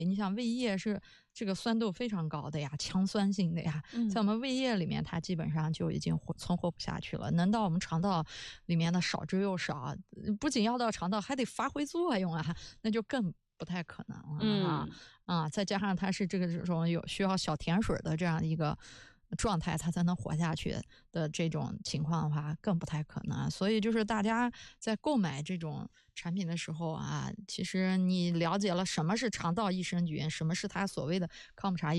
你想胃液是这个酸度非常高的呀，强酸性的呀，在我们胃液里面它基本上就已经存活不下去了，能到我们肠道里面的少之又少，不仅要到肠道还得发挥作用啊，那就更不太可能了再加上它是这种有需要小甜水的这样一个状态，它才能活下去的这种情况的话，更不太可能。所以就是大家在购买这种产品的时候啊，其实你了解了什么是肠道益生菌，什么是它所谓的康普茶